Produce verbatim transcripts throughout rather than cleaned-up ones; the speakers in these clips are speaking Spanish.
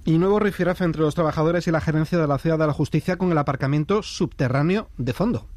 Y nuevo rifirrafe entre los trabajadores y la gerencia de la Ciudad de la Justicia con el aparcamiento subterráneo de fondo.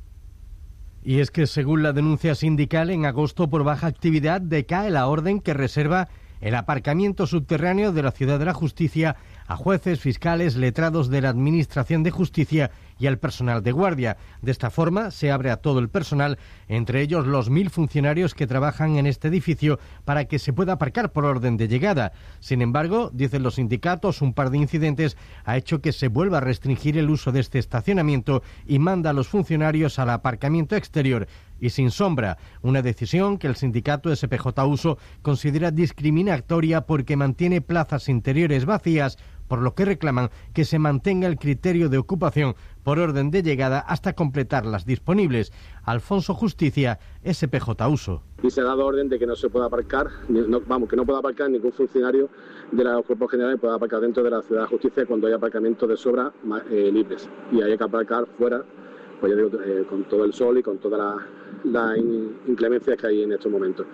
Y es que, según la denuncia sindical, en agosto por baja actividad decae la orden que reserva el aparcamiento subterráneo de la Ciudad de la Justicia a jueces, fiscales, letrados de la Administración de Justicia y al personal de guardia. De esta forma se abre a todo el personal, entre ellos los mil funcionarios que trabajan en este edificio, para que se pueda aparcar por orden de llegada. Sin embargo, dicen los sindicatos, un par de incidentes ha hecho que se vuelva a restringir el uso de este estacionamiento y manda a los funcionarios al aparcamiento exterior y sin sombra, una decisión que el sindicato S P J Uso considera discriminatoria porque mantiene plazas interiores vacías, por lo que reclaman que se mantenga el criterio de ocupación por orden de llegada hasta completar las disponibles. Alfonso Justicia, S P J Uso. Y se ha dado orden de que no se pueda aparcar, no, vamos, que no pueda aparcar ningún funcionario de los cuerpos generales, pueda aparcar dentro de la Ciudad de la Justicia cuando haya aparcamientos de sobra eh, libres. Y hay que aparcar fuera, pues ya digo, eh, con todo el sol y con todas las la inclemencias que hay en estos momentos.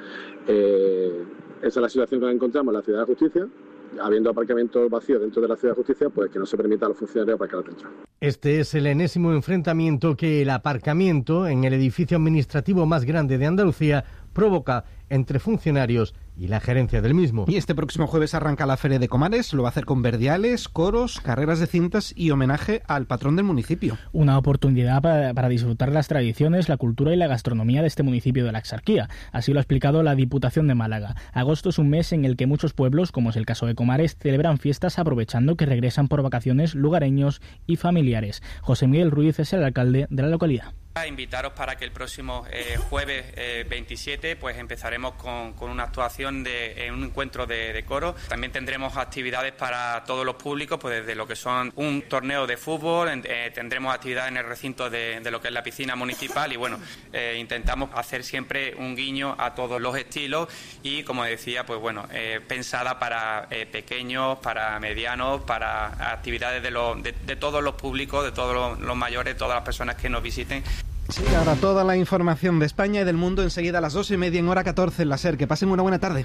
Eh, esa es la situación que nos encontramos en la Ciudad de la Justicia. Habiendo aparcamientos vacíos dentro de la Ciudad de Justicia, pues que no se permita a los funcionarios aparcar dentro. Este es el enésimo enfrentamiento que el aparcamiento en el edificio administrativo más grande de Andalucía provoca entre funcionarios y la gerencia del mismo. Y este próximo jueves arranca la Feria de Comares, lo va a hacer con verdiales, coros, carreras de cintas y homenaje al patrón del municipio. Una oportunidad para, para disfrutar las tradiciones, la cultura y la gastronomía de este municipio de la Exarquía. Así lo ha explicado la Diputación de Málaga. Agosto es un mes en el que muchos pueblos, como es el caso de Comares, celebran fiestas aprovechando que regresan por vacaciones lugareños y familiares. José Miguel Ruiz es el alcalde de la localidad. Invitaros para que el próximo eh, jueves eh, veintisiete pues empezaremos con, con una actuación de en un encuentro de, de coro. También tendremos actividades para todos los públicos, pues desde lo que son un torneo de fútbol, eh, tendremos actividades en el recinto de, de lo que es la piscina municipal y bueno, eh, intentamos hacer siempre un guiño a todos los estilos y como decía, pues bueno, eh, pensada para eh, pequeños, para medianos, para actividades de, lo, de, de todos los públicos, de todos los, los mayores, todas las personas que nos visiten. Sí, ahora toda la información de España y del mundo enseguida a las dos y media en hora catorce en la SER. Que pasen una buena tarde.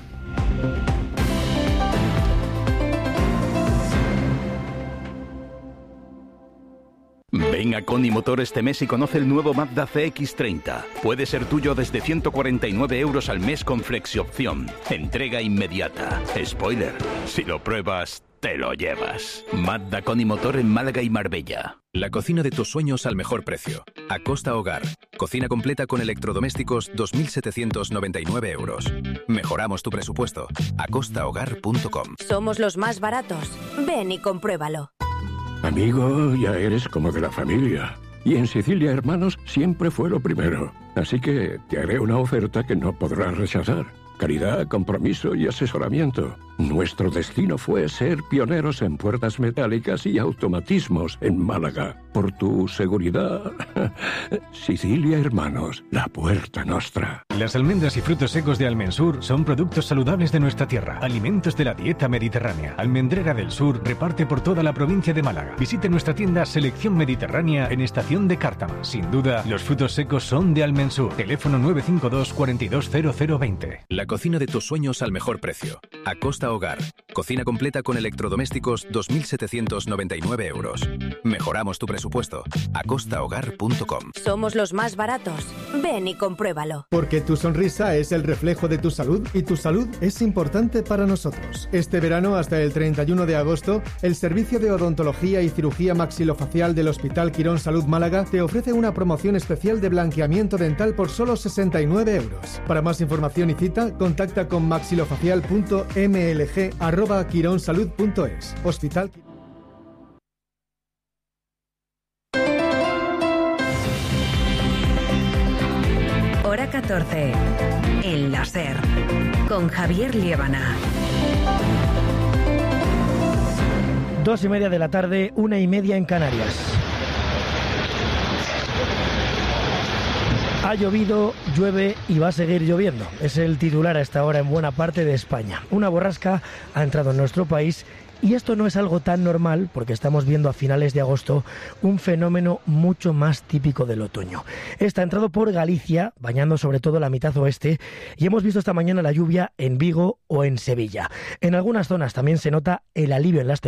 Ven a Coni Motor este mes y conoce el nuevo Mazda C X treinta. Puede ser tuyo desde ciento cuarenta y nueve euros al mes con flexiopción. Entrega inmediata. Spoiler, si lo pruebas, te lo llevas. Mazda Coni Motor en Málaga y Marbella. La cocina de tus sueños al mejor precio. Acosta Hogar. Cocina completa con electrodomésticos dos mil setecientos noventa y nueve euros. Mejoramos tu presupuesto. acosta hogar punto com. Somos los más baratos. Ven y compruébalo. Amigo, ya eres como de la familia. Y en Sicilia Hermanos siempre fue lo primero. Así que te haré una oferta que no podrás rechazar. Calidad, compromiso y asesoramiento. Nuestro destino fue ser pioneros en puertas metálicas y automatismos en Málaga. Por tu seguridad, Sicilia Hermanos, la puerta nostra. Las almendras y frutos secos de Almensur son productos saludables de nuestra tierra, alimentos de la dieta mediterránea. Almendrera del Sur reparte por toda la provincia de Málaga. Visite nuestra tienda Selección Mediterránea en Estación de Cártama. Sin duda, los frutos secos son de Almensur. Teléfono nueve cinco dos, cuatro dos cero cero veinte. La cocina de tus sueños al mejor precio. Acosta Hogar. Cocina completa con electrodomésticos dos mil setecientos noventa y nueve euros. Mejoramos tu presupuesto. acosta hogar punto com. Somos los más baratos. Ven y compruébalo. Porque tu sonrisa es el reflejo de tu salud y tu salud es importante para nosotros. Este verano hasta el treinta y uno de agosto, el Servicio de Odontología y Cirugía Maxilofacial del Hospital Quirón Salud Málaga te ofrece una promoción especial de blanqueamiento dental por solo sesenta y nueve euros. Para más información y cita, contacta con maxilofacial punto m l g arroba quironsalud punto es. Hospital Hora catorce. En la SER. Con Javier Liébana. Dos y media de la tarde, una y media en Canarias. Ha llovido, llueve y va a seguir lloviendo. Es el titular a esta hora en buena parte de España. Una borrasca ha entrado en nuestro país y esto no es algo tan normal porque estamos viendo a finales de agosto un fenómeno mucho más típico del otoño. Esta ha entrado por Galicia, bañando sobre todo la mitad oeste, y hemos visto esta mañana la lluvia en Vigo o en Sevilla. En algunas zonas también se nota el alivio en las